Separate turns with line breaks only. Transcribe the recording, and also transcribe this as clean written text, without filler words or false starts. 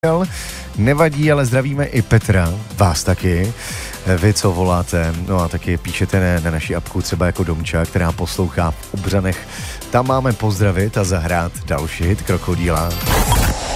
Nevadí, ale zdravíme i Petra, vás taky. Vy, co voláte, no a taky píšete na naší apku, třeba jako Domča, která poslouchá v Obřanech. Tam máme pozdravit a zahrát další hit Krokodýla.